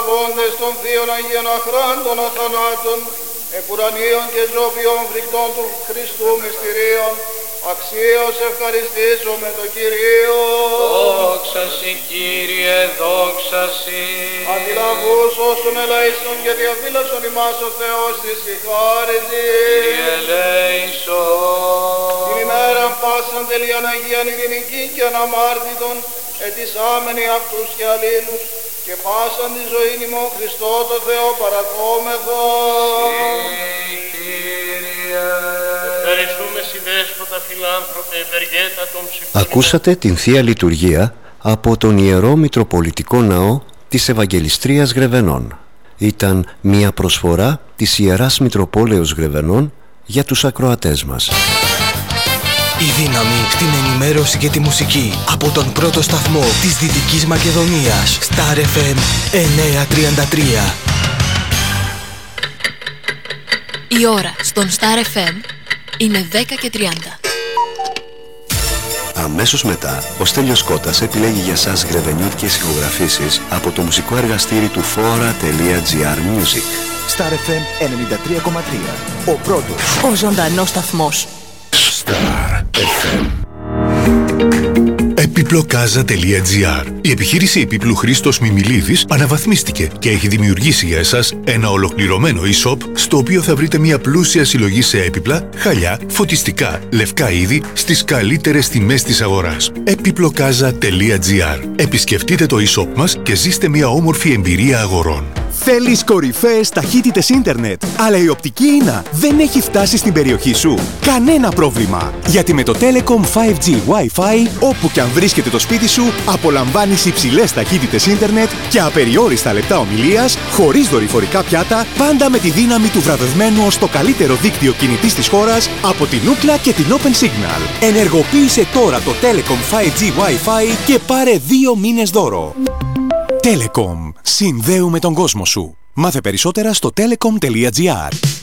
Πόντες των θείων Αγίων αχράντων αθανάτων, επουρανίων και ζώπιων φρικτών του Χριστού μυστηρίων, αξίως ευχαριστήσουμε το Κυρίο. Δόξα Συ, Κύριε, δόξα Συ. Αντιλαβούς όσων ελέησον και διαφύλαξον ημάς ο Θεός της και χάρητη. Κύριε ελέησον. Την ημέραν πάσαν τελείαν Αγίαν ειρηνική και αναμάρτητον, ετισάμενοι αυτούς και αλλήλους, και πάσαν τη ζωή ημών Χριστό το Θεό παρακόμεθο. Ευχαριστούμε Συ Δέσποτα φιλάνθρωπε, ευεργέτα των ψυχών. Ακούσατε την Θεία Λειτουργία από τον Ιερό Μητροπολιτικό Ναό της Ευαγγελιστρίας Γρεβενών. Ήταν μια προσφορά της Ιεράς Μητροπόλεως Γρεβενών για τους ακροατές μας. Η δύναμη στην ενημέρωση και τη μουσική από τον πρώτο σταθμό της Δυτικής Μακεδονίας. Star FM 933. Η ώρα στον Star FM είναι 10:30. Αμέσως μετά, ο Στέλιος Κώτας επιλέγει για σας γρεβενιώτικες ηχογραφήσεις από το μουσικό εργαστήρι του Fora.gr Music. Star FM 93,3. Ο πρώτος. Ο ζωντανός σταθμός. Star FM. Επιπλοκάζα.gr. Η επιχείρηση επίπλου Χρήστος Μιμιλίδης αναβαθμίστηκε και έχει δημιουργήσει για εσάς ένα ολοκληρωμένο e-shop στο οποίο θα βρείτε μια πλούσια συλλογή σε έπιπλα, χαλιά, φωτιστικά, λευκά είδη στις καλύτερες τιμές της αγοράς. Επιπλοκάζα.gr. Επισκεφτείτε το e-shop μας και ζήστε μια όμορφη εμπειρία αγορών. Θέλεις κορυφαίες ταχύτητες ίντερνετ, αλλά η οπτική ίνα δεν έχει φτάσει στην περιοχή σου? Κανένα πρόβλημα! Γιατί με το Telecom 5G Wi-Fi, όπου και αν βρίσκεται το σπίτι σου, απολαμβάνεις υψηλές ταχύτητες ίντερνετ και απεριόριστα λεπτά ομιλίας, χωρίς δορυφορικά πιάτα, πάντα με τη δύναμη του βραβευμένου ως το καλύτερο δίκτυο κινητής της χώρας από την Ookla και την Open Signal. Ενεργοποίησε τώρα το Telecom 5G Wi-Fi και πάρε 2 μήνες δώρο. Telecom. Συνδέουμε τον κόσμο σου. Μάθε περισσότερα στο telecom.gr.